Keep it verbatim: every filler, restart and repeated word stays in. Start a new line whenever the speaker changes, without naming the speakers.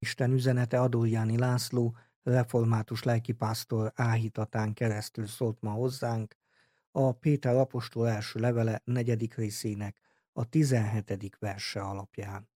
Isten üzenete Adorjáni László, református lelkipásztor áhítatán keresztül szólt ma hozzánk a Péter apostol első levele negyedik részének a tizenhetedik verse alapján.